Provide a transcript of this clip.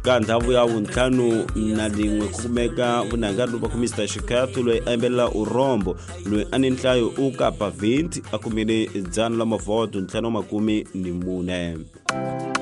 ka ndhawu ya vuntlhanu na lin'we ku kumeka vunangari va ku Mr Shikatu loyi a yimbela urhombo loyi a ni nhlayo u kapa 20 a kumile 100 la mavoto 540.